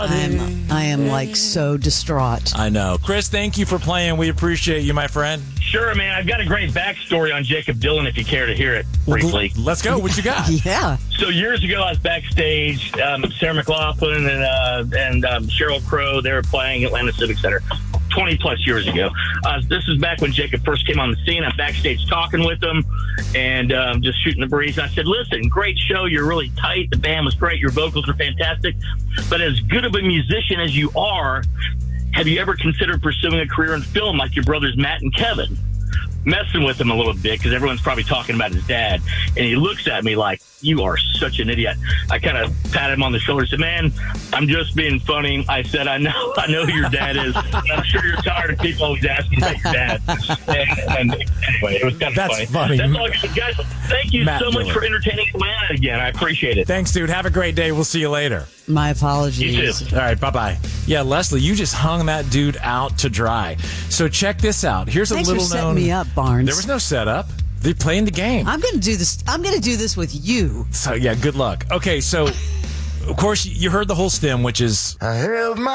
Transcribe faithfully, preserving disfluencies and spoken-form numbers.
I'm, I am like so distraught. I know. Chris, thank you for playing. We appreciate you, my friend. Sure, man. I've got a great backstory on Jakob Dylan if you care to hear it briefly. Let's go. What you got? Yeah. So years ago, I was backstage. Um, Sarah McLachlan and uh, and um, Sheryl Crow, they were playing Atlanta Civic Center twenty plus years ago. Uh, this is back when Jakob first came on the scene. I'm backstage talking with him and um, just shooting the breeze. And I said, listen, great show. You're really tight. The band was great. Your vocals were fantastic. But as good of a musician as you are, have you ever considered pursuing a career in film like your brothers Matt and Kevin? Messing with him a little bit because everyone's probably talking about his dad. And he looks at me like, you are such an idiot. I kind of patted him on the shoulder and said, man, I'm just being funny. I said, I know I know who your dad is. I'm sure you're tired of people always asking about your dad. And, and anyway, it was kind of That's funny. funny. That's all good. Guys, thank you Matt so much Dillon. for entertaining Atlanta again. I appreciate it. Thanks, dude. Have a great day. We'll see you later. My apologies. You too. All right, bye-bye. Yeah, Leslie, you just hung that dude out to dry. So check this out. Here's Thanks a for little setting known... me up, Barnes. There was no setup. They're playing the game. I'm going to do this. I'm going to do this with you. So, yeah, good luck. Okay, so, of course, you heard the whole stem, which is... I held my